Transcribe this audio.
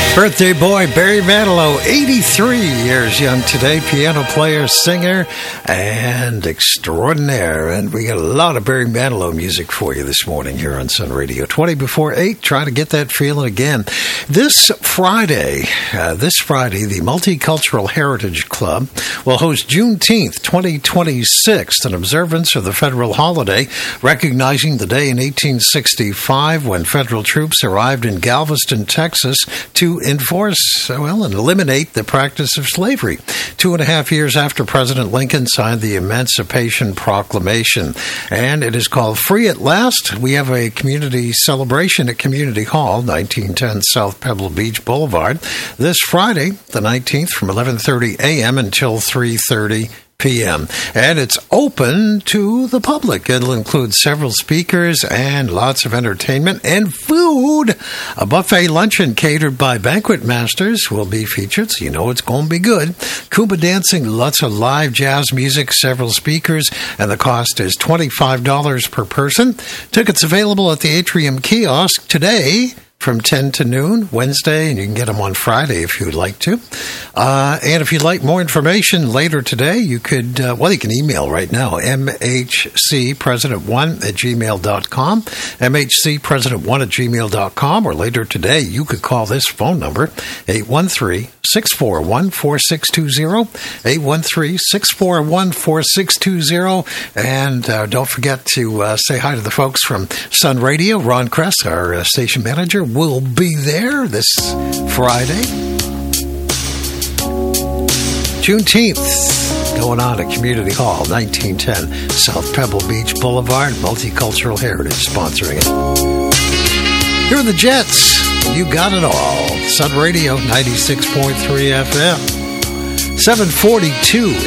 Birthday boy Barry Manilow, 83 years young today, piano player, singer, and extraordinaire. And we got a lot of Barry Manilow music for you this morning here on Sun Radio. 20 before 8, try to get that feeling again. This Friday, the Multicultural Heritage Club will host Juneteenth 2026, an observance of the federal holiday, recognizing the day in 1865 when federal troops arrived in Galveston, Texas, to enforce, and eliminate the practice of slavery. 2.5 years after President Lincoln signed the Emancipation Proclamation. And it is called Free at Last. We have a community celebration at Community Hall, 1910 South Pebble Beach Boulevard, this Friday, the 19th, from 11:30 a.m. until 3:30 p.m. And it's open to the public. It'll include several speakers and lots of entertainment and food. A buffet luncheon catered by Banquet Masters will be featured, so you know it's going to be good. Cuba dancing, lots of live jazz music, several speakers, and the cost is $25 per person. Tickets available at the Atrium Kiosk today from 10 to noon, Wednesday, and you can get them on Friday if you would like to. And if you'd like more information later today, you could, you can email right now, mhcpresident1@gmail.com, mhcpresident1@gmail.com, or later today, you could call this phone number, 813-641-4620, 813-641-4620, and don't forget to say hi to the folks from Sun Radio. Ron Kress, our station manager, will be there this Friday. Juneteenth going on at Community Hall, 1910 South Pebble Beach Boulevard. Multicultural Heritage sponsoring it. Here are the Jets. You got it all. Sun Radio, 96.3 FM. 7:42